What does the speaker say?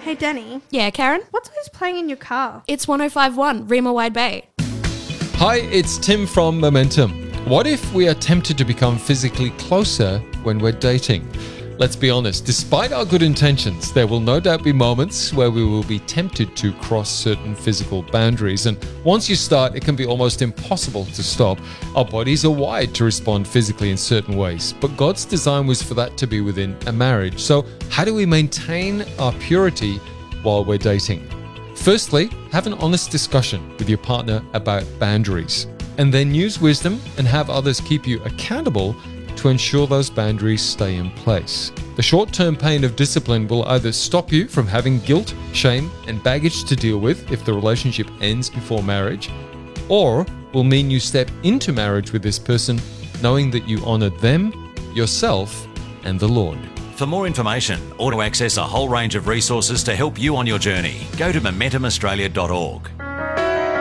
Hey, Danny, Yeah, Karen? what's always playing in your car? It's 105.1, Rima Wide Bay. Hi, it's Tim from Momentum. What if we are tempted to become physically closer when we're dating? Let's be honest, despite our good intentions, there will no doubt be moments where we will be tempted to cross certain physical boundaries. And once you start, it can be almost impossible to stop. Our bodies are wired to respond physically in certain ways, but God's design was for that to be within a marriage. So how do we maintain our purity while we're dating? Firstly, have an honest discussion with your partner about boundaries, and then use wisdom and have others keep you accountable to ensure those boundaries stay in place. The short-term pain of discipline will either stop you from having guilt, shame, and baggage to deal with if the relationship ends before marriage, or will mean you step into marriage with this person knowing that you honor them, yourself, and the Lord. For more information or to access a whole range of resources to help you on your journey, go to momentumaustralia.org.